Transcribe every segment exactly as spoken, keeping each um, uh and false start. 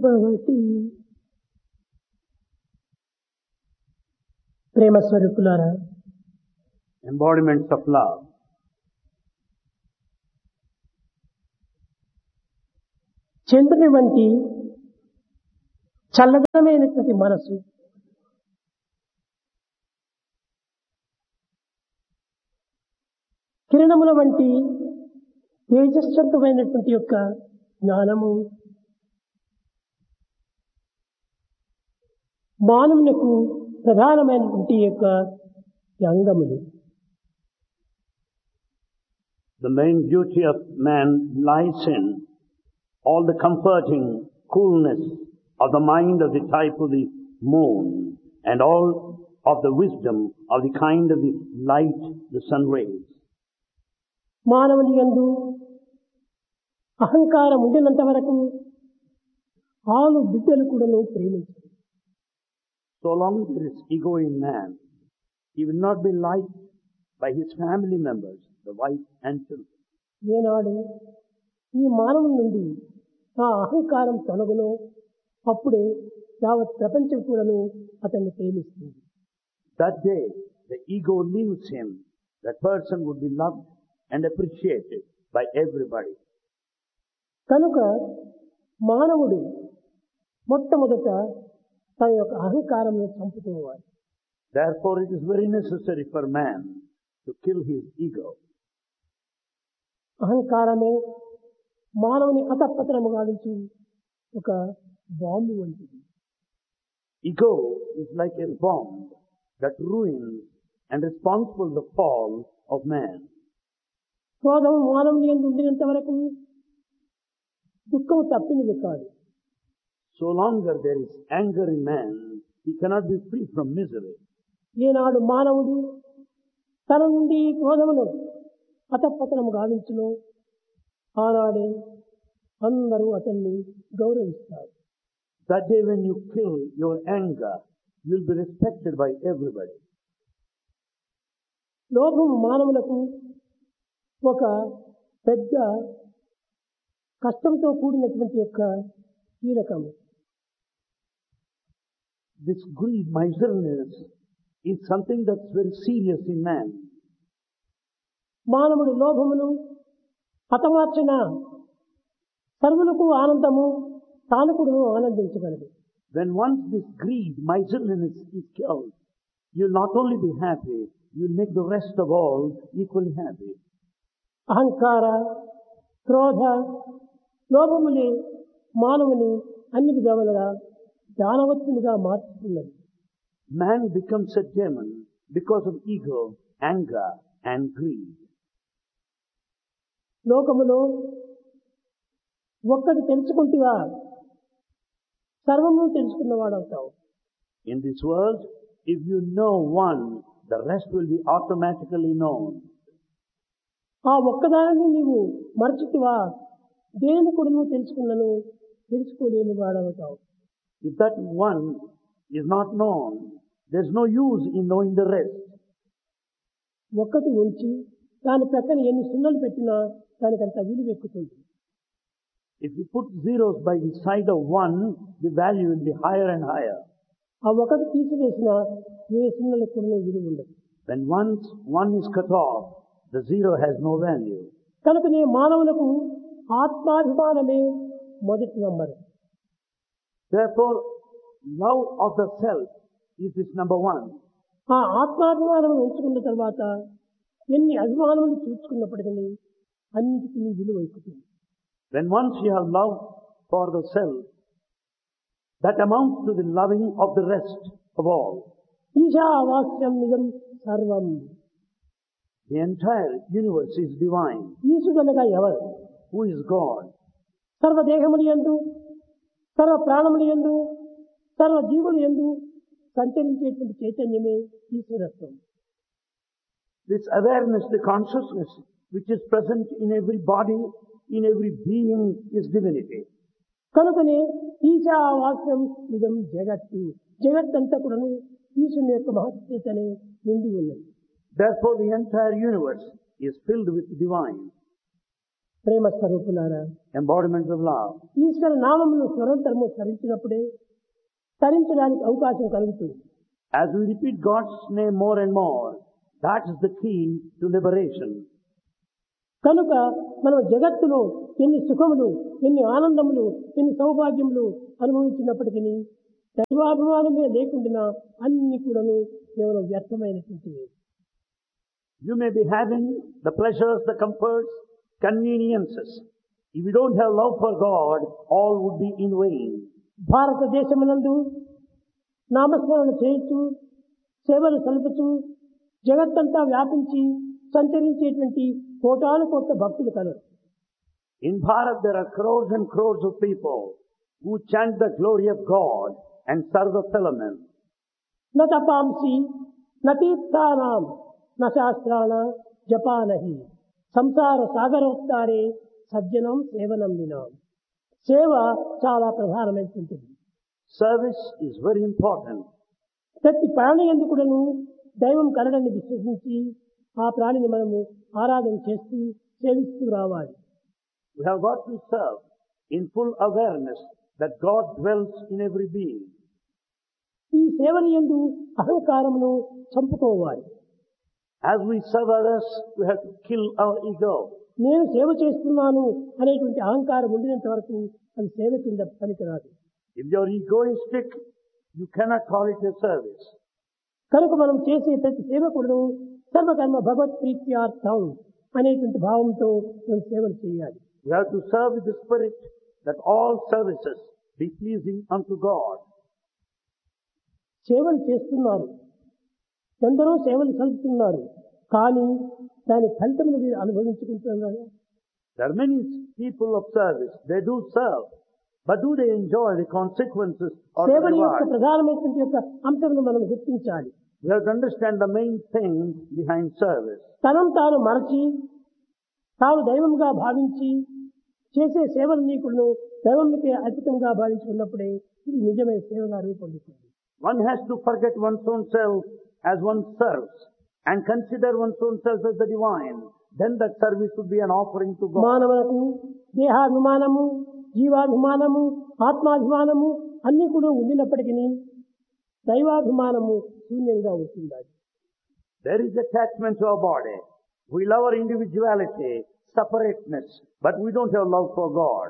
భవతి. ప్రేమ స్వరూపులారా, embodiments of love. చంద్రుని వంటి చల్లదనమైనటువంటి మనసు, కిరణముల వంటి తేజస్వంతమైనటువంటి యొక్క జ్ఞానము మానవులకు ప్రధానమైనటువంటి యొక్క అంగములు. The main beauty of man lies in all the comforting coolness of the mind of the type of the moon and all of the wisdom of the kind of the light the sun rays. మానవుని యందు అహంకారం ఉండినంత వరకు ఆలు బిడ్డలు కూడాను ప్రేమించారు. So long there is ego in man, he will not be liked by his family members, the wife and children. ఏనాడు ఈ మానవుని నుండి ఆ అహంకారం తొలగునో అప్పుడే యావత్ ప్రపంచం కూడాను అతన్ని ప్రేమిస్తుంది. That day the ego leaves him, that person would be loved and appreciated by everybody. కనుక మానవుడు మొట్టమొదట తన యొక్క అహంకారాన్ని చంపుకోవాలి. Therefore it is very necessary for man to kill his ego. అహంకారమే మానవుని అధపతనము గావించి ఒక బాంబు వంటిది. Ego is like a bomb that ruins and responsible for the fall of man. క్రోధం మానవుని యందు ఉండినంత వరకు దుఃఖం తప్పినది కాదు. So longer there is anger in man, he cannot be free from misery. ఏనాడు మానవుడు తన నుండి క్రోధమును అధపతనము గావించును ఆనాడే అందరూ అతన్ని గౌరవిస్తారు. That day when you kill your anger, you will be respected by everybody. లోభం మానవులకు ఒక పెద్ద కష్టంతో కూడినటువంటి యొక్క కీలకము. This greed, miserliness, is something that's very serious in man. మానవుడు లోభమును హతమార్చిన సర్వులకు ఆనందము, తాను కూడా ఆనందించగలడు. When once this greed, miserliness is killed, you'll not only be happy, you'll make the rest of all equally happy. అహంకార, క్రోధ, లోభములే మానవుని అన్ని విధాలుగా దానవత్తునిగా మార్చుతున్నది. Man becomes a demon because of ego, anger and greed. లోకములో ఒక్కటి తెలుసుకుంటేవా సర్వము తెలుసుకున్నవాడవుతావు. In this world, if you know one, the rest will be automatically known. ఆ ఒక్కదానిని నీవు మరచితివా దేని కూడా నువ్వు తెలుసుకున్నాను తెలుసుకోలేని వాడవుతావు. If that one is not known, there's no use in knowing the rest. ఒక్కటి ఉంచి దాని ప్రక్కన ఎన్ని సున్నలు పెట్టినా దానికంత విలువ ఎక్కుతుంది. If you put zeros by the side of one, the value will be higher and higher. ఆ ఒకటి తీసివేసినా ఏ సున్నలకు కూడా విలువ ఉండదు. When once one is cut off, the zero has no value. కనుకనే మానవులకు ఆత్మాభిమానమే మొదటి number. Therefore, love of the self is this number one. ఆ ఆత్మాభిమానం ఉంచుకున్న తర్వాత ఎన్ని అభిమానములు చూసుకున్నప్పటికీ అన్నిటికీ విలువ ఎక్కుతుంది. When once you have love for the self, that amounts to the loving of the rest of all. ఈశావాస్యం నిజం సర్వం. The entire universe is divine. ఈశుడనగా ఎవరు? Who is God? సర్వదేహములు యందు, సర్వ ప్రాణములు యందు, సర్వ జీవులు యందు సంచరించేటువంటి చైతన్యమే ఈశ్వరత్వం. This awareness, the consciousness which is present in every body, in every being is divinity. కనుకనే ఈశావాస్యం నిజం జగత్తు. జగత్తంతా కూడాను ఈశ్వరుని యొక్క మహత్యతనే నిండి ఉన్నది. Therefore the entire universe is filled with divine. ప్రేమ స్వరూపులారా, embodiments of love. ఈశ్వర నామమును స్వరంతరము స్మరించినప్పుడే తరించడానికి అవకాశం కలుగుతుంది. As we repeat God's name more and more, that is the key to liberation. కనుక మనం జగత్తులో ఎన్ని సుఖములు, ఎన్ని ఆనందములు, ఎన్ని సౌభాగ్యములు అనుభవించినప్పటికీ దైవాభిమానమే లేకుండా అన్ని కూడాను కేవలం వ్యర్థమైనటువంటివి. You may be having the pleasures, the comforts, conveniences. If you don't have love for God, all would be in vain. భారతదేశమునందు నామస్మరణ చేయుచు సేవలు సలుపుచు జగత్తంతా వ్యాపించి సంచరించేటువంటి కోటాను కోట్ల భక్తులు colour. In Bharat there are crores and crores of people who chant the glory of God and serve the fellow men. న తపాంసి న తీర్థానాం న శాస్త్రాణ జపానహి సంసార సాగరోత్తారే సజ్జనం సేవనం వినాం. సేవ చాలా ప్రధానమైనటువంటిది. Service is very important. ప్రతి ప్రాణి ఎందుకుడను దైవం కలడని విశ్వసించి ఆ ప్రాణిని మనము ఆరాధన చేస్తూ సేవిస్తూ రావాలి. We have got to serve in full awareness that God dwells in every being. ఈ సేవల యందు అహంకారమును చంపుకోవాలి. As we serve others, we have to kill our ego. నేను సేవ చేస్తున్నాను అనేటువంటి అహంకారం ఉండినంత వరకు అది సేవ కింద పనికిరాదు. If you are egoistic, you cannot call it a service. కనుక మనం చేసే ప్రతి సేవ కూడా సర్వకర్మ భగవత్ ప్రీత్యార్థం అనేటువంటి భావంతో మనం సేవలు చేయాలి. We have to serve with the spirit that all services be pleasing unto God. సేవలు చేస్తున్నారు, ఎందరో సేవలు సలుపుతున్నారు, కానీ దాని ఫలితమును వీరు అనుభవించుకుంటున్నారు. There are many people of service. They do serve. But do they enjoy the consequences or the సేవల యొక్క reward? ప్రధానమైనటువంటి యొక్క అంశమును మనం గుర్తించాలి. We have to understand the main thing behind service. తనం తాను మరచి తాను దైవంగా భావించి చేసే సేవలు నీకులను దైవంకి అతీతంగా భావించుకున్నప్పుడే ఇది నిజమైన సేవగా రూపొందుతుంది. One has to forget one's own self as one serves and consider one's own self as the divine. Then that service would be an offering to God. మానవులకు దేహాభిమానము, జీవాభిమానము, ఆత్మాభిమానము అన్ని కూడా ఉండినప్పటికీ దైవాభిమానము శూన్యంగా ఉంటుంది. There is attachment to our body. We love our individuality, separateness, but we don't have love for God.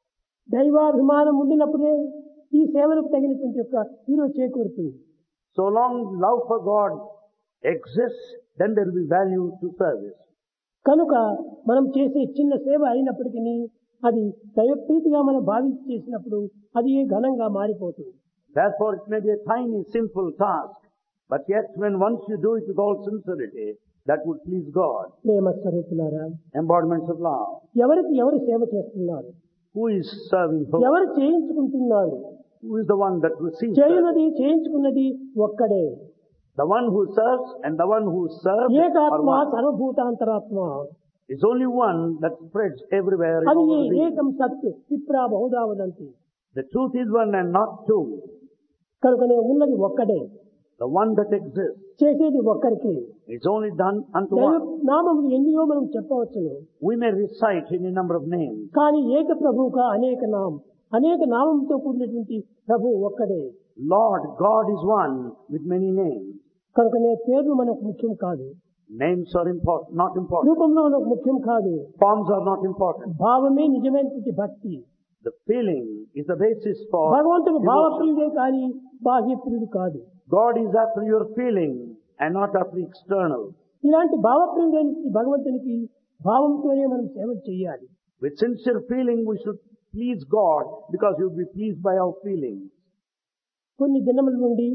దైవాభిమానం ఉండినప్పుడే ఈ సేవలకు తగినటువంటి యొక్క విలువ చేకూరుతుంది. So long love for God exists, then there will be value to service. కనుక మనం చేసే చిన్న సేవ అయినప్పటికీ అది దైవప్రీతిగా మనం భావించి చేసినప్పుడు అది ఘనంగా మారిపోతుంది. Therefore it may be a tiny, simple task, but yet when once you do it with all sincerity, that would please God. ప్రేమ స్వరూపులారా, Embodiments of love. ఎవరికి ఎవరు సేవ చేస్తున్నారు, Who is serving whom? ఎవరు చేయించుకుంటున్నారు? Who is the one that receives service? చేయునది చేయించుకున్నది ఒక్కడే. The one who serves and the one who serves are ఏకాత్మ one. సర్వభూతాంతరాత్మ. It's only one that spreads everywhere. in అది all A the beings. ఏకం సత్ విప్రా Bahuda వదంతి. The truth is one and not two. కనుకనే ఉన్నది ఒక్కడే, The one that exists. చేసేది ఒక్కరికి. It's only done unto దైవ one. నామములు ఎన్నియో మనం చెప్పవచ్చును, We may recite any number of names. కానీ ఏక ప్రభువుగా అనేక నామం, అనేక నామంతో కూడినటువంటి ప్రభు ఒక్కడే. Lord God is one with many names. కనుకనే పేర్లు మనకు ముఖ్యం కాదు, Names are important, not important. రూపంలో మనకు ముఖ్యం కాదు, Forms are not important. భావమే నిజమైనటువంటి భక్తి. The feeling is the basis for భగవంతుడు devotion. భావప్రియుడే కానీ బాహ్యప్రియుడు కాదు. God is after your feeling and not after external. ఇలాంటి భావప్రియుడైన భగవంతునికి భావంతోనే మనం సేవ చేయాలి. With sincere feeling we should please God because you will be pleased by our feelings. కొన్ని దినముల నుండి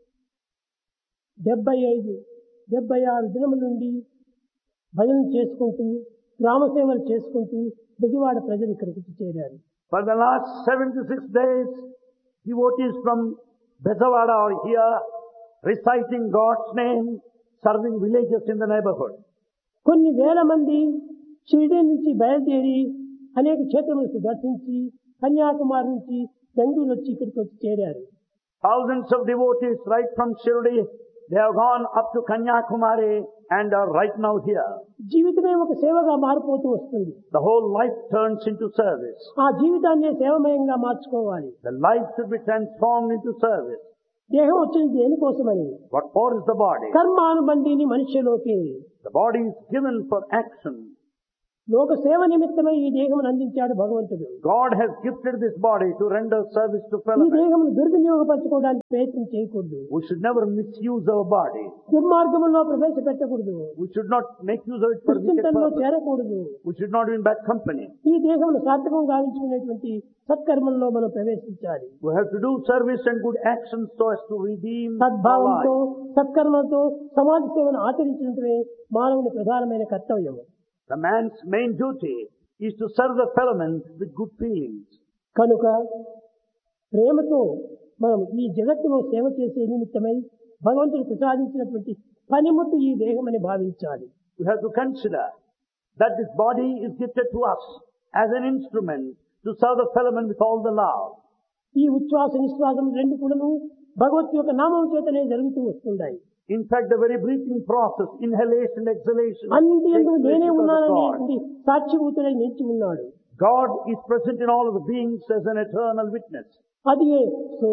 డెబ్బై ఐదు డెబ్బై ఆరు దినముల నుండి భజన చేసుకుంటూ గ్రామ సేవలు చేసుకుంటూ బెజవాడ ప్రజలు ఇక్కడికి చేరారు. For the last seventy-six days, devotees from Bezawada are here reciting God's name, serving villages in the neighborhood. కొన్ని వేల మంది షిరిడీ నుంచి బయలుదేరి అనేక క్షేత్రములను దర్శించి కన్యాకుమారి నుంచి బెంగళూరు వచ్చి ఇక్కడికి వచ్చి చేరారు. Thousands of devotees right from Shirdi They have gone up to Kanyakumari and are right now here. జీవితమే ఒక సేవగా మారిపోతూ వస్తుంది. The whole life turns into service. ఆ జీవితాన్ని సేవమయంగా మార్చుకోవాలి. The life should be transformed into service. దేహం వచ్చింది దేనికోసమని? What for is the body? కర్మానుబంధిని మనిషిలోకి. The body is given for action. లోక సేవ నిమిత్తమై ఈ దేహమును అందించాడు భగవంతుడు. God has gifted this body to render service to fellow ఈ men. దేహమును దుర్వినియోగపరచుకోవడానికి ప్రయత్నం చేయకూడదు. We should never misuse our body. దుర్మార్గంలో ప్రవేశపెట్టకూడదు. We should not make use of it for wicked దుశ్చింతనలో purpose. చేరకూడదు. We should not be in bad company. ఈ దేహమును సార్థకం గావించుకునేటువంటి సత్కర్మల్లో మనం ప్రవేశించాలి. We have to do service and good actions so as to redeem our సద్భావంతో life. సత్కర్మలతో సమాజ సేవను ఆచరించడమే మానవుని ప్రధానమైన కర్తవ్యం. The man's main duty is to serve the fellow men with good feelings. కనుక ప్రేమతో మనం ఈ జగత్తులో సేవ చేసే నిమిత్తమై భగవంతుడు ప్రసాదించినటువంటి పనిముట్టు ఈ దేహమని భావించాలి. We have to consider that this body is gifted to us as an instrument to serve the fellow men with all the love. ఈ ఉచ్ఛ్వాస నిశ్వాసం రెండు కూడాను భగవత్ యొక్క నామం చేతనే జరుగుతూ వస్తున్నాయి. In fact, the very breathing process, inhalation, exhalation, అన్నింటి యందు takes place నేనే because of ఉన్నాననేటువంటి God. సాక్షిభూతుడై నిలిచి ఉన్నాడు. God is present in all of the beings as an eternal witness. అది సో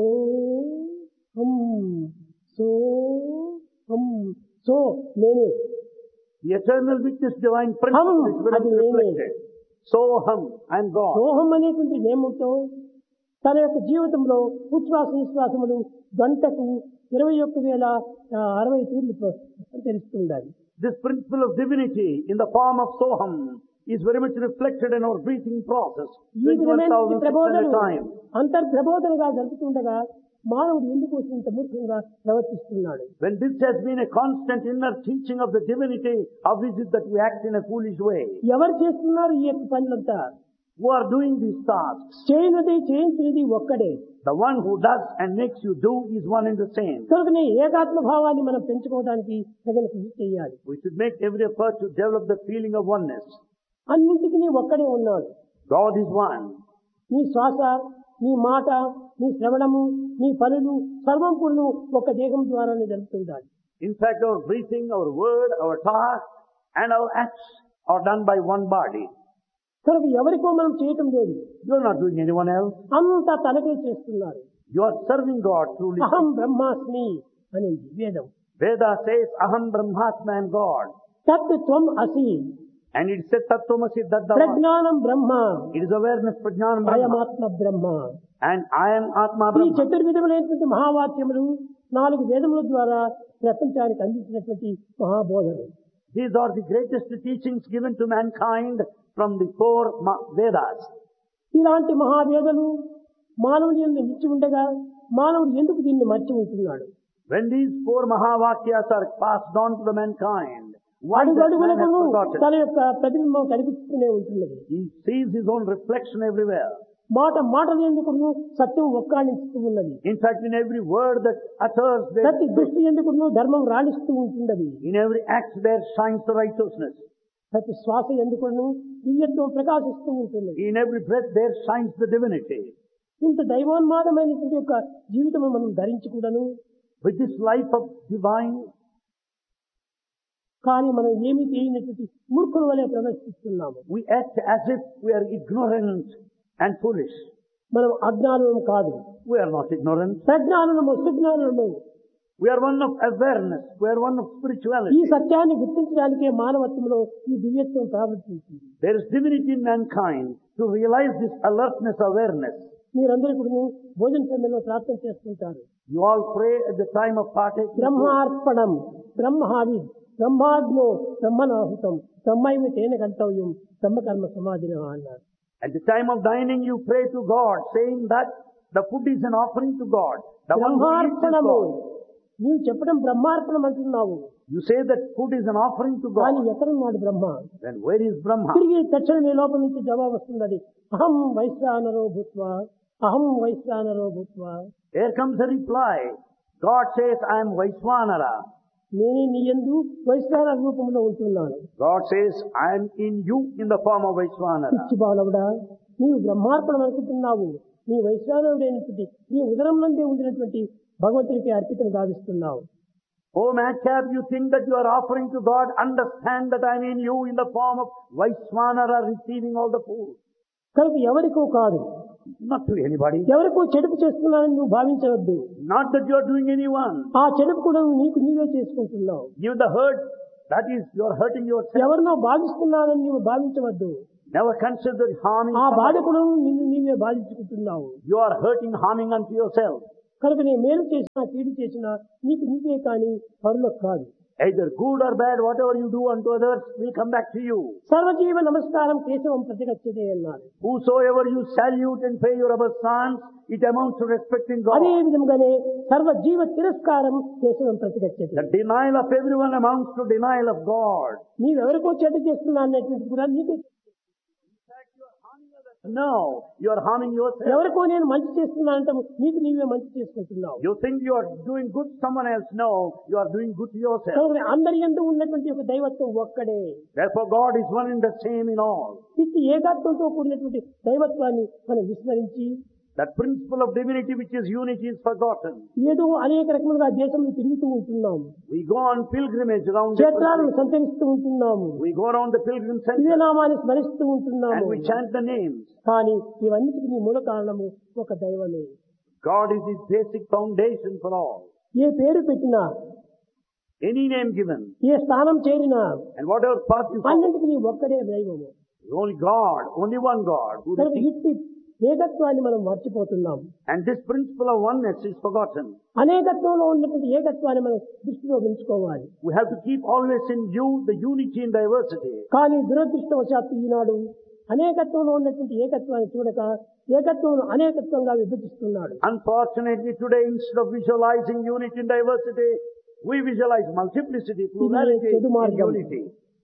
హం సో హం సో నేనే. The eternal witness, divine principle, Hum, is very అది much నేనే. reflected. Soham, I am God. సోహం అనేటువంటి నేముతో తన యొక్క జీవితంలో ఉచ్ఛ్వాస నిశ్వాసములు గంటకు ఇరవై ఒక్క వేల అరవై తూర్లు తెలుస్తుండాలి. This principle of divinity in the form of Soham is very much reflected in our breathing process. ఈ విధమైన twenty-one thousand six hundred ప్రబోధనలు times. అంతర్ప్రబోధనగా జరుగుతుండగా మానవుడు ఎందుకు ఇంత మూర్ఖంగా ప్రవర్తిస్తున్నాడు? When this has been a constant inner teaching of the divinity, how is it that we act in a foolish way? ఎవరు చేస్తున్నారు ఈ యొక్క పనులంతా? Who are doing these tasks? చేయనిది చేయించినది ఒక్కడే. The one who does and makes you do is one and the same. కనుకనే ఏకాత్మ భావాన్ని మనం పెంచుకోవడానికి తగిన కృషి చేయాలి. We should make every effort to develop the feeling of oneness. అన్నింటికి నీ ఒక్కడే ఉన్నాడు. God is one. నీ శ్వాస, నీ మాట, నీ శ్రవణము, నీ పనులు సర్వం కూడా ఒక దేహం ద్వారానే జరుగుతుండాలి. In fact, our breathing, our word, our task, and our acts are done by one body. కనుక ఎవరికో మనం చేయటం లేదు. You are not doing anyone else. అంతా తనకే చేస్తున్నారు. You are serving God truly. అహం బ్రహ్మాస్మి అనేది వేదం. Veda says, Aham Brahmasmi, I am God. తత్ త్వం అసి. And it says, Tattvamasi Daddava. ప్రజ్ఞానం బ్రహ్మ. It is awareness, Prajnana Brahma. అయమాత్మ Brahma. And I am Atma ఈ Brahma. చతుర్విధములైనటువంటి మహావాక్యములు నాలుగు వేదముల ద్వారా ప్రపంచానికి అందించినటువంటి మహాబోధలు. These are the greatest teachings given to mankind from the four Ma- Vedas. ఇలాంటి మహావేదలు మానవుని యందు నిలిచి ఉండగా మానవుడు ఎందుకు దీన్ని మర్చి ఉంటున్నాడు? When these four Mahavakyas are passed on to the mankind, why does man has అడుగడుగునకు forgotten? తన యొక్క ప్రతిబింబం కనిపిస్తూనే ఉంటున్నది. He sees his own reflection everywhere. మాట మాటలు ఎందుకు సత్యం ఒక్కాణిస్తూ ఉన్నది. In fact, in every word that utters, there, ప్రతి దృష్టి ఎందుకు ధర్మం రాణిస్తూ ఉంటున్నది. in every act there shines the righteousness. ప్రతి శ్వాస ఎందుకు దివ్యత్వం ప్రకాశిస్తూ ఉంటున్నది. In every breath there shines the divinity. ఇంత దైవోన్మాదమైనటువంటి యొక్క జీవితం మనం ధరించకూడను. With this life of divine, కానీ మనం ఏమీ తెలియనటువంటి మూర్ఖుల వలె ప్రవర్తిస్తున్నాము. we act as if we are ignorant and foolish. మనం అజ్ఞానం కాదు. We are not ignorant. ప్రజ్ఞానము సుజ్ఞానము. We are one of awareness. We are one of ఈ spirituality. సత్యాన్ని గుర్తించడానికే మానవత్వంలో ఈ దివ్యత్వం ప్రావర్తించింది. There is divinity in mankind to realize this alertness, awareness. మీరందరూ కూడా భోజన సమయంలో ప్రార్థన చేస్తుంటారు. You all pray at the time of partaking. బ్రహ్మార్పణం, బ్రహ్మహావి, బ్రహ్మాగ్నో, బ్రహ్మనాహుతం, బ్రహ్మైవ తేన గంతవ్యం, బ్రహ్మకర్మ సమాధిన అన్నారు. At the time of dining, you pray to God, saying that the food is an offering to God. The one who eats is బ్రహ్మార్పణము. God. నీవు చెప్పడం బ్రహ్మార్పణం అంటున్నావు. You say that food is an offering to కానీ God. ఎక్కడున్నాడు బ్రహ్మ? Then where is Brahma? తిరిగి తక్షణమే లోపల నుంచి జవాబు వస్తున్నది. అహం వైశ్వానరో భూత్వా, అహం వైశ్వానరో భూత్వా. Here comes a reply. God says, I am Vaishwanara. నేనే నీ యందు వైశ్వాన రూపంలో ఉంటున్నాను. God says, I am in you in the form of Vaishwanara. పిచ్చి బాలవుడా, నీవు బ్రహ్మార్పణం అనుకుంటున్నావు. నీ వైశ్వానుడైనటువంటి నీ ఉదరం నందే ఉండినటువంటి భగవంతుడికి అర్పితం గావిస్తున్నావు. Oh madcap, you think that you are offering to God, understand that I am in you in the form of Vaiswanara receiving all the food. కనుక ఎవరికో కాదు, Not to anybody. ఎవరికో చెడుపు చేస్తున్నానని నువ్వు భావించవద్దు. Not that you are doing anyone. ఆ చెడుపు కూడా నీకు నీవే చేసుకుంటున్నావు. Give the hurt, that is, you are hurting yourself. ఎవరినో బాధిస్తున్నానని నీవు భావించవద్దు. Never consider harming ఆ somebody. బాధకుడు నిన్ను నీవే బాధించుకుంటున్నావు. You are hurting, harming unto yourself. కనుక నేను మేలు చేసినా కీడు చేసినా నీకు నీకే కానీ పరులకు కాదు. Either good or bad, whatever you do unto others will come back to you. సర్వజీవ నమస్కారం కేశవం ప్రతిగచ్చతే అన్నారు. Whosoever you salute and pay your obeisance, it amounts to respecting God. అదే విధంగానే సర్వజీవ తిరస్కారం కేశవం ప్రతిగచ్చతే. The denial of everyone amounts to denial of God. నీవెవరికో చెడ్డ చేస్తున్నా అన్నటువంటిది కూడా నీకే. No, you are harming yourself. ఎవరికో నేను మంచి చేస్తున్నానంటే నీకు నీవే మంచి చేసుకుంటున్నావు. You think you are doing good to someone else. No, you are doing good to yourself. కనుక అందరి యందు ఉన్నటువంటి ఒక దైవత్వం ఒక్కడే. Therefore God is one and the same in all. ఇది ఏకత్వంతో కూడినటువంటి దైవత్వాన్ని మనం విస్మరించి That principle of divinity which is unity is forgotten. ఏదో అనేక రకములుగా దేశంలో తిరుగుతూ ఉంటున్నాము. We go on pilgrimage around క్షేత్రాలను the సంచరిస్తూ ఉంటున్నాము. We go around the pilgrim ఇదే center నామాన్ని స్మరిస్తూ ఉంటున్నాము. and we chant the names. కానీ ఇవన్నిటికీ మూల కారణము ఒక దైవమే. God is his basic foundation for all. ఏ పేరు పెట్టినా, Any name given ఏ స్థానం చేరినా and whatever path you follow, అన్నింటికీ ఒక్కడే దైవము. only God, only one God. Who కనుక receives. ఇట్టి ఏకత్వాన్ని మనం మర్చిపోతున్నాం. And this principle of oneness is forgotten. అనేకత్వంలో ఉన్నటువంటి ఏకత్వాన్ని మనం దృష్టిలో ఉంచుకోవాలి. We have to keep always in view the unity in diversity. కానీ దురదృష్టవశాత్తు ఈనాడు అనేకత్వంలో ఉన్నటువంటి ఏకత్వాన్ని చూడక ఏకత్వం అనేకత్వంగా విభజిస్తున్నాడు. Unfortunately today, instead of visualizing unity in diversity, we visualize multiplicity, plurality చెడు in మార్గం. unity.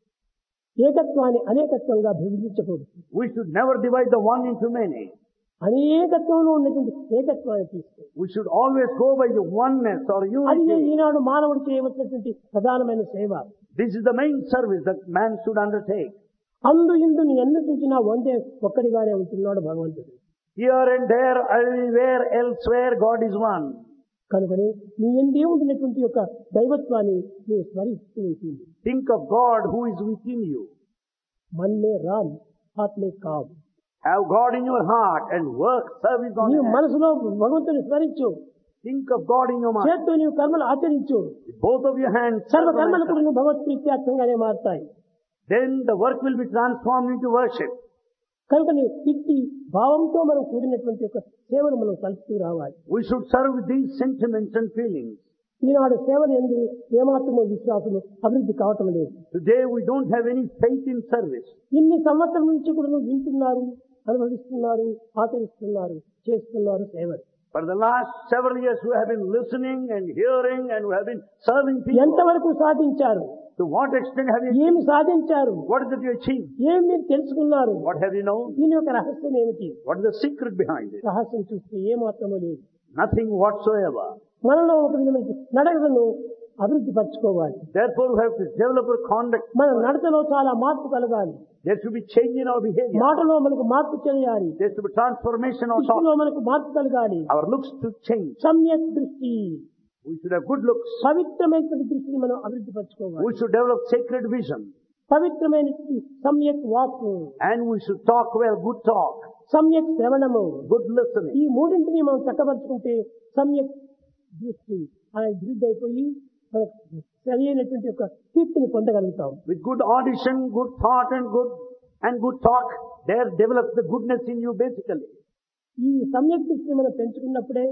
ఏకత్వాన్ని అనేకత్వంగా విభజించకూడదు. We should never divide the one into many. అనేకత్వంలో ఉన్నటువంటి ఏకత్వాన్ని తీసుకో. We should always go by the oneness or అది unity. ఈనాడు మానవుడు చేయవలసినటువంటి ప్రధానమైన సేవ. This is the main service that man should undertake. అందు ఇందు నీ ఎన్ని చూసినా వందే ఒక్కడిగానే ఉంటున్నాడు భగవంతుడు. Here and there, everywhere, elsewhere, God is one. కనుకనే నీ ఎందే ఉండినటువంటి యొక్క దైవత్వాన్ని నీవు స్మరిస్తూ ఉంటుంది. Think of God who is within you. మన్నే రామ్ ఆత్మే కావ్. Have God in your heart and work service on నీవు Him. మనసులో భగవంతుని స్మరించు. Think of God in your mind. చేత్తో నీవు కర్మలు ఆచరించు. With both of your hands, సర్వ serve the కర్మలు Master. కూడా నువ్వు భగవత్ ప్రీత్యార్థంగానే మారుతాయి. Then the work will be transformed into worship. కనుక నీ ఇట్టి భావంతో మనం కూడినటువంటి యొక్క సేవను మనం కలుపుతూ రావాలి. We should serve with these sentiments and feelings. ఈనాడు సేవలు ఎందు ఏమాత్రమో విశ్వాసము అభివృద్ధి కావటం లేదు. Today we don't have any faith in service. ఇన్ని సంవత్సరం నుంచి కూడా నువ్వు వింటున్నారు, అనుభవిస్తున్నారు, ఆచరిస్తున్నారు, చేస్తున్నారు సేవలు. For the last several years we have been listening and hearing and we have been serving people. ఎంతవరకు సాధించారు? To what extent have you ఏమి సాధించారు? What is it you achieved? ఏమి మీరు తెలుసుకున్నారు? What have you known? దీని యొక్క రహస్యం ఏమిటి? What is the secret behind it? రహస్యం చూస్తే ఏమాత్రమూ లేదు. Nothing whatsoever. మనలో ఒక విధమైన నడకను అభివృద్ధి పరచుకోవాలి. Therefore we have to develop our conduct. మన నడతలో చాలా మార్పు కలగాలి. There should be change in our behavior. మాటలో మనకు మార్పు చేయాలి. There should be transformation of thought. దృష్టిలో మనకు మార్పు కలగాలి. Our looks to change. సమ్యక్ దృష్టి, We should have good looks. పవిత్రమైనటువంటి దృష్టిని మనం అభివృద్ధి పరచుకోవాలి. We should develop sacred vision. పవిత్రమైనటువంటి సమ్యక్ వాక్కు, And we should talk well, good talk, సమ్యక్ శ్రవణము, good listening. ఈ మూడింటిని మనం చక్కబరుచుకుంటే సమ్యక్ దృష్టి అనే అభివృద్ధి అయిపోయి మనకు సరి అయినటువంటి యొక్క కీర్తిని పొందగలుగుతాం. With good audition, good thought and good and good talk, there develops the goodness in you basically. ఈ సమ్యక్ దృష్టిని మనం పెంచుకున్నప్పుడే,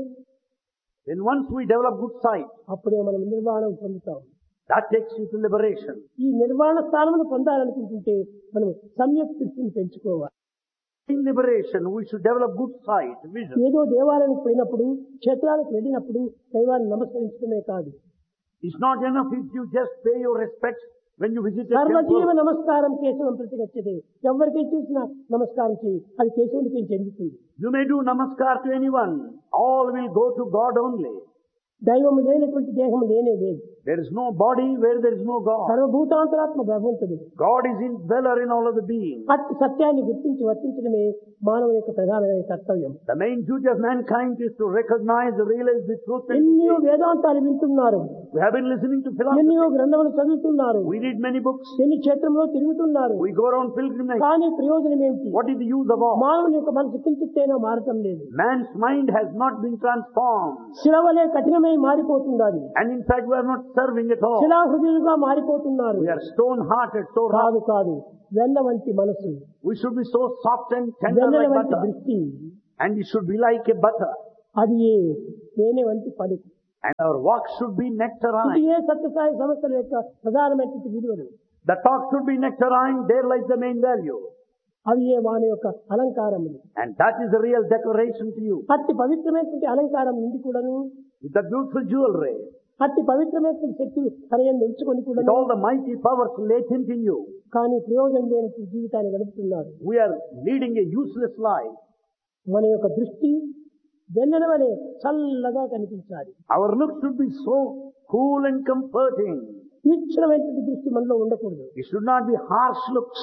Then once we develop good sight, అప్పుడే మనం నిర్వాణం పొందుతాం. that takes you to liberation. ఈ నిర్వాణ స్థానమును పొందాలనుకుంటుంటే మనం సమ్యక్ దృష్టిని పెంచుకోవాలి. In liberation, we should develop good sight, vision. ఏదో దేవాలయానికి పోయినప్పుడు, క్షేత్రాలకు వెళ్ళినప్పుడు దైవాన్ని నమస్కరించడమే కాదు. It's not enough if you just pay your respects when you visit a సర్వజీవ temple. నమస్కారం కేశవం ప్రతిగచ్చదే. ఎవరికై చూసినా నమస్కారం చేయి, అది కేశవుడికి చెందుతుంది. You may do namaskar to anyone. All will go to God only. దైవము లేనటువంటి దేహం లేనే లేదు. There is no body where there is no God. సర్వభూతాంతరాత్మ భగవంతుడు. God is in dweller in all of the beings. అట్టి సత్యాన్ని గుర్తించి వర్తించడమే మానవుని యొక్క ప్రధానమైన కర్తవ్యం. The main duty of mankind is to recognize and realize the truth. ఎన్నో వేదాంతాలు వింటున్నారు. We have been listening to philosophy. ఎన్నో గ్రంథములు చదువుతున్నారు. We read many books. ఎన్ని క్షేత్రంలో తిరుగుతున్నారు. We go around pilgrimage. కానీ ప్రయోజనం ఏమిటి? What is the use of all? మానవుని యొక్క మనసు కించిత్తైనా మారటం లేదు. Man's mind has not been transformed. శిలవలే కఠినమై మారిపోతున్నది. And in fact, we are not serving at all. శిలా హృదయులుగా మారిపోతున్నారు. We are stone-hearted, so కాదు rough. కాదు వెన్న వంటి మనసు, We should be so soft and tender Vennela like వంటి butter. దృష్టి, And it should be like a butter. అది ఏ తేనె వంటి పలుకు. And our walk should be ఇది nectarine. ఏ సత్యసాయి సంస్థల యొక్క ప్రధానమైనటువంటి విలువలు. The talk should be nectarine. There lies the main value. అవి ఏ వాని యొక్క అలంకారములు. And that is the real decoration to you. అట్టి పవిత్రమైనటువంటి అలంకారం నుండి కూడాను, With the beautiful jewelry. అట్టి పవిత్రమైనటువంటి శక్తులు తనయందు ఉంచుకొని With కూడాను, all the mighty powers latent in you. కానీ ప్రయోజనం లేనటువంటి జీవితాన్ని గడుపుతున్నారు. We are leading a useless life. మన యొక్క దృష్టి వెన్నెల వలె చల్లగా కనిపించాలి. Our look should be so cool and comforting. తీక్షణమైనటువంటి దృష్టి మనలో ఉండకూడదు. It should not be harsh looks.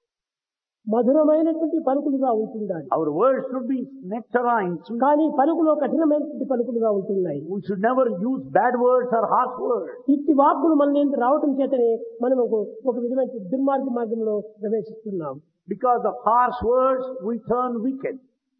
మధురమైనటువంటి పలుకులుగా ఉంటుండాలి. Our words should be nectarine. sweet. కానీ పలుకులో కఠినమైనటువంటి పలుకులుగా ఉంటున్నాయి. We should never use bad words or harsh words. ఇట్టి వాక్కులు మన నుంచి రావటం చేతనే మనం ఒక ఒక విధమైన దుర్మార్గ మార్గంలో ప్రవేశిస్తున్నాం. Because of harsh words, we turn wicked.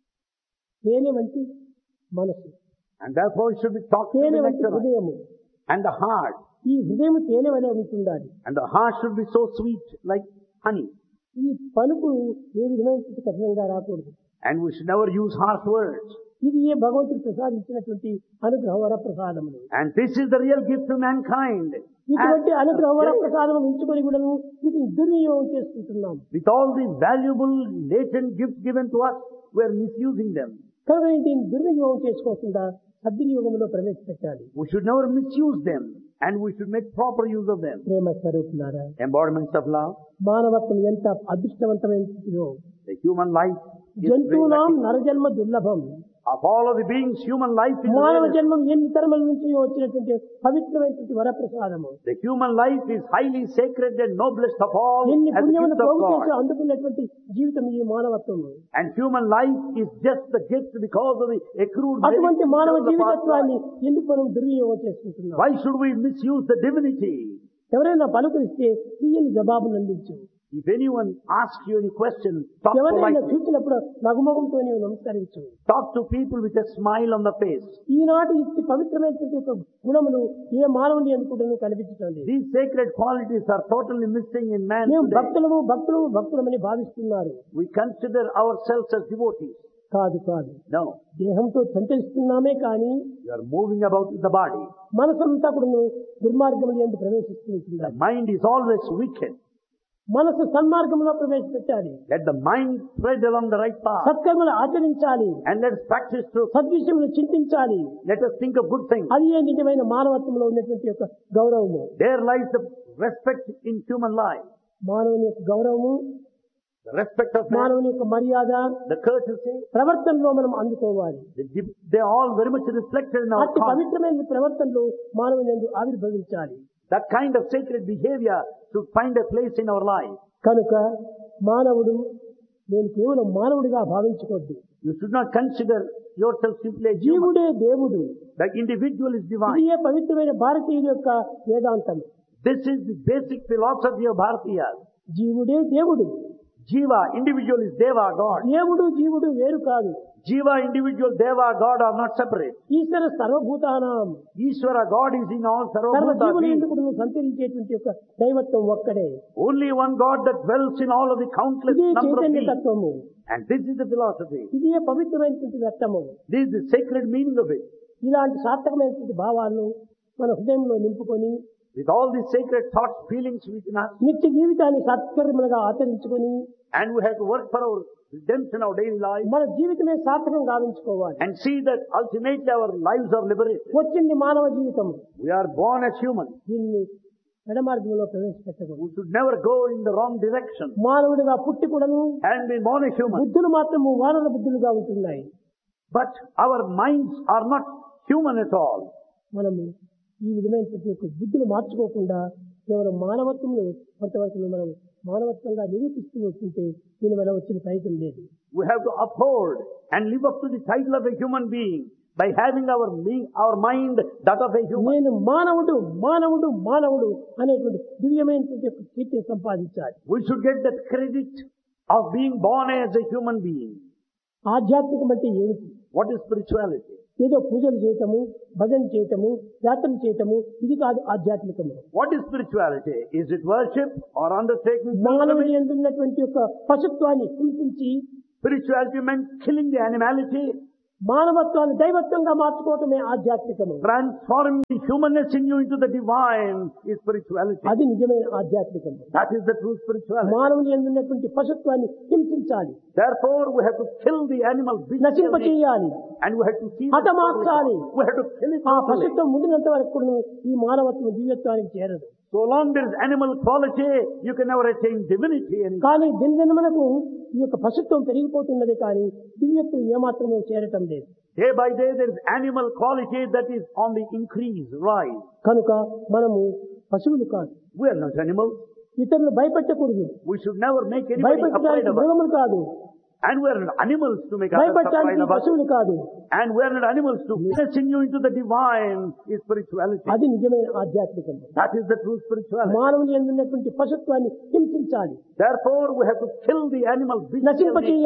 తేనె వంటి మనసు, And therefore it should be talked to తేనె the వంటి nectarine. హృదయము. And the heart. ఈ హృదయం తేనె వలె ఉంటుండాలి. And the heart should be so sweet like honey. ఈ పలుకు ఏ విధమైనటువంటి కఠినంగా రాకూడదు. And we should never use harsh words. ఇది ఏ భగవంతుడు ప్రసాదించినటువంటి అనుగ్రహ వర ప్రసాదములు. And this is the real gift to mankind. ఇటువంటి As- అనుగ్రహ వర ప్రసాదములు ఉంచుకొని కూడా వీటిని దుర్వినియోగం చేసుకుంటున్నాం. With all the valuable latent gifts given to us, we are misusing them. కనుక దీన్ని దుర్వినియోగం చేసుకోకుండా సద్వినియోగంలో ప్రవేశపెట్టాలి. We should never misuse them. And we should make proper use of them. ప్రేమ స్వరూపులారా, Embodiments of love. మానవత్వం ఎంత అదృష్టవంతమైనదో. The human life is జంతువునాం very lucky. నరజన్మ దుర్లభం. Of all of the beings, human life is మానవ rare. జన్మం ఎన్ని తరముల నుంచి వచ్చినటువంటి పవిత్రమైనటువంటి వరప్రసాదము. The human life is highly sacred and noblest of all ఎన్ని as a పుణ్యములు gift of పోగు చేసి God. అందుకున్నటువంటి జీవితం ఈ మానవత్వము. And human life is just the gift because of the accrued అటువంటి merits మానవ of the past జీవితత్వాన్ని life. ఎందుకు మనం దుర్వినియోగం చేసుకుంటున్నాం? Why should we misuse the divinity? ఎవరైనా పలుకరిస్తే తీయని జవాబులు అందించు. If anyone asks you any question, talk ఎవరైనా politely. చూసినప్పుడు నగుమగుంతో నీవు నమస్కరించు. Talk to people with a smile on the face. ఈనాటి ఇట్టి పవిత్రమైనటువంటి యొక్క గుణములు ఏ మానవుని ఎందుకు కనిపించడం లేదు. These sacred qualities are totally missing in man మేము today. భక్తులము భక్తులము భక్తులమని భావిస్తున్నారు. We consider ourselves as devotees. కాదు కాదు No. దేహంతో సంచరిస్తున్నామే కానీ You are moving about with the body. మనసంతా కూడా దుర్మార్గములు ఎందు ప్రవేశిస్తూ The ఉంటున్నారు. mind is always wicked. మనసు సన్మార్గంలో ప్రవేశపెట్టాలి. Let the mind tread along the right path. సత్కర్మలు ఆచరించాలి. And let us practice truth. సద్విషయములు చింతించాలి. Let us think of good things. అది ఏ నిజమైన మానవత్వంలో ఉన్నటువంటి యొక్క గౌరవము. There lies the respect in human life. మానవుని యొక్క గౌరవము, The respect of man, మానవుని యొక్క మర్యాద the courtesy, ప్రవర్తనలో మనం అందుకోవాలి. they, they are all very much reflected in our అట్టి conduct. పవిత్రమైన ప్రవర్తనలు మానవుని యందు ఆవిర్భవించాలి. That kind of sacred behavior should find a place in our life. కనుక మానవుడు నేను కేవలం మానవుడిగా భావించకూడదు. You should not consider yourself simply a human. జీవుడే దేవుడు. The individual is ఇది divine. ఏ పవిత్రమైన భారతీయుల యొక్క వేదాంతం. This is the basic philosophy of Bharatiya. జీవుడే దేవుడు. Jiva, individual is Deva, God. దేవుడు జీవుడు వేరు కాదు. Jiva, individual, Deva, God are not separate. ఈశ్వర సర్వభూతానాం, Ishvara, God is in all సర్వ Sarvabhuta జీవులు beings. ఎందుకు నువ్వు సంచరించేటువంటి యొక్క దైవత్వం ఒక్కడే. Only one God that dwells in all of the countless ఇదే number of చైతన్య beings. తత్వము. And this is the philosophy. ఇదే పవిత్రమైనటువంటి వ్యక్తము. This is the sacred meaning of it. ఇలాంటి సార్థకమైనటువంటి భావాలను మన హృదయంలో నింపుకొని With all these sacred thoughts, feelings within us, నిత్య జీవితాన్ని సత్కర్మలుగా ఆచరించుకొని and we have to work for our redemption, our daily life, మన జీవితమే సార్థకం గావించుకోవాలి. and see that ultimately our lives are liberated. వచ్చింది మానవ జీవితం. We are born as humans. దీన్ని ఎడమార్గంలో ప్రవేశపెట్టకూడదు. We should never go in the wrong direction. మానవుడిగా పుట్టి కూడాను And be born a human. బుద్ధులు మాత్రము వానర బుద్ధులుగా ఉంటున్నాయి. But our minds are not human at all. మనము ఈ విధమైనటువంటి యొక్క బుద్ధులు మార్చుకోకుండా కేవలం మానవత్వంలో కొంతవరకు మనం మానవత్వంగా నిరూపిస్తూ వస్తుంటే దీనివల్ల వచ్చిన ఫలితం లేదు. We have to uphold and live up to the title of a human being by having our being, our mind that of a human. నేను మానవుడు మానవుడు మానవుడు అనేటువంటి దివ్యమైనటువంటి యొక్క కీర్తిని సంపాదించాలి. We should get that credit of being born as a human being. ఆధ్యాత్మికం అంటే ఏమిటి? What is spirituality? ఏదో పూజలు చేయటము, భజన చేయటము, యాత్రలు చేయటము, ఇది కాదు ఆధ్యాత్మికము. What is spirituality? Is it worship or undertaking? మానవుని యందు ఉన్నటువంటి యొక్క పశుత్వాన్ని హింసించి Spirituality meant killing the animality, మానవత్వాన్ని దైవత్వంగా మార్చుకోవటమే ఆధ్యాత్మికము. transforming the humanness in you into the divine is spirituality. అది నిజమైన ఆధ్యాత్మికము. That is the true spirituality. మానవుని యందు ఉన్నటువంటి పశుత్వాన్ని హింసించాలి, Therefore, we have to kill the animal beast నశింపచేయాలి, and we have to see హతమార్చాలి. we have to kill it ఆ totally. పశుత్వం ముదినంత వరకు ఈ మానవత్వం దివ్యత్వానికి చేరదు. So long there is animal quality, you can never attain divinity. Any. కానీ దినదినమునకు ఈ యొక్క పశుత్వం పెరిగిపోతున్నది కానీ దివ్యత్వం ఏమాత్రమే చేరటం లేదు. Day by day there is animal quality that is on the increase, rise. కనుక మనము పశువులు కాదు, We are not animals. ఇతరులు భయపెట్టకూడదు, We should never make anybody afraid భయపెట్టడానికి of us. మృగములు కాదు, And we are not animals to make others afraid భయపెట్టడానికి of us. పశువులు కాదు. And we are not animals to pressing you into the divine is spirituality. అది నిజమైన ఆధ్యాత్మికం. That is the true spirituality. మానవుని యందు ఉన్నటువంటి పశుత్వాన్ని హింసించాలి, Therefore, we have to kill the animal beast. నశింపచేయాలి.